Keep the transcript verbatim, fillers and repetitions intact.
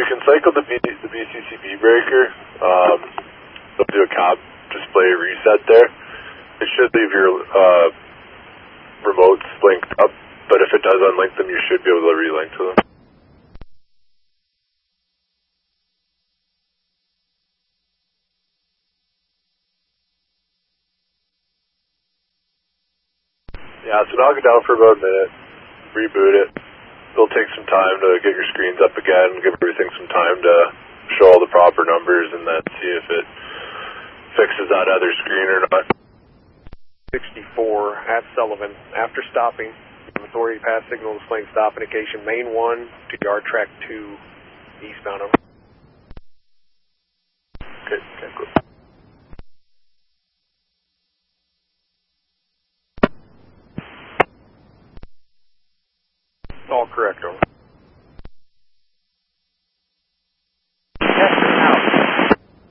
can cycle the, B, the B C C B breaker. Um, they'll do a cab display reset there. It should leave your uh, remotes linked up, but if it does unlink them, you should be able to relink to them. Yeah, so knock it down for about a minute, reboot it. It'll take some time to get your screens up again, give everything some time to show all the proper numbers, and then see if it fixes that other screen or not. sixty-four at Sullivan. After stopping, authority pass signal displaying stop indication main one to yard track two eastbound. Over. Okay, okay, cool. All correct, over.